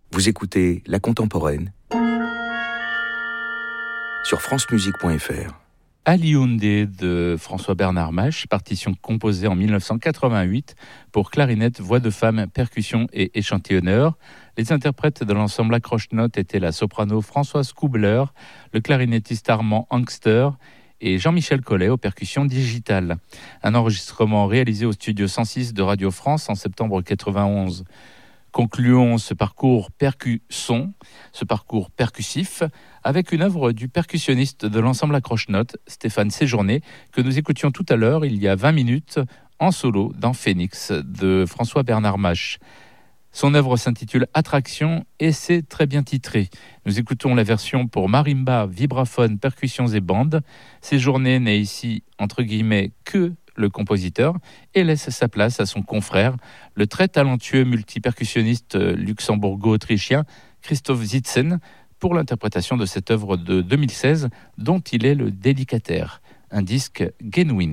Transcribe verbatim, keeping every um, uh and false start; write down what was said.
Vous écoutez La Contemporaine sur francemusique point f r. Aliundé de François-Bernard Mach, partition composée en dix-neuf cent quatre-vingt-huit pour clarinette, voix de femme, percussion et échantillonneur. Les interprètes de l'ensemble accroche-notes étaient la soprano Françoise Koubler, le clarinettiste Armand Angster et Jean-Michel Collet aux percussions digitales. Un enregistrement réalisé au studio cent six de Radio France en septembre quatre-vingt-onze. Concluons ce parcours percusson, ce parcours percussif, avec une œuvre du percussionniste de l'ensemble accroche-notes, Stéphane Séjourné, que nous écoutions tout à l'heure, il y a vingt minutes, en solo dans Phénix, de François-Bernard Mach. Son œuvre s'intitule Attraction et c'est très bien titré. Nous écoutons la version pour marimba, vibraphone, percussions et bandes. Séjourné n'est ici, entre guillemets, que le compositeur, et laisse sa place à son confrère, le très talentueux multipercussionniste luxembourgo-autrichien Christoph Zitzen, pour l'interprétation de cette œuvre de deux mille seize, dont il est le dédicataire, un disque genuine.